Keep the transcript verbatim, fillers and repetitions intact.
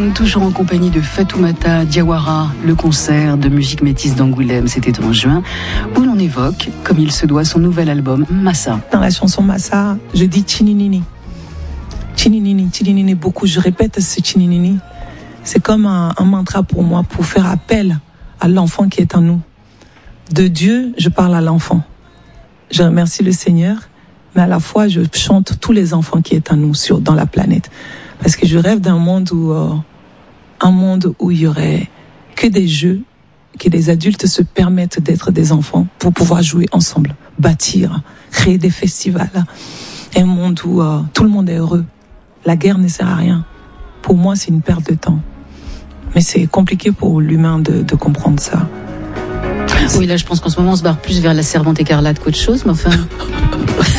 Week-end, toujours en compagnie de Fatoumata Diawara, le concert de musique métisse d'Angoulême, c'était en juin, où l'on évoque, comme il se doit, son nouvel album, Massa. Dans la chanson Massa, je dis Chininini. Chininini, Chininini, beaucoup, je répète ce Chininini. C'est comme un, un mantra pour moi, pour faire appel à l'enfant qui est en nous. De Dieu, je parle à l'enfant. Je remercie le Seigneur, mais à la fois, je chante tous les enfants qui est en nous, sur, dans la planète. Parce que je rêve d'un monde où, euh, un monde où il y aurait que des jeux, que les adultes se permettent d'être des enfants pour pouvoir jouer ensemble, bâtir, créer des festivals. Un monde où euh, tout le monde est heureux. La guerre ne sert à rien. Pour moi, c'est une perte de temps. Mais c'est compliqué pour l'humain de, de comprendre ça. Oui, là, je pense qu'en ce moment, on se barre plus vers la Servante écarlate qu'autre chose, mais enfin...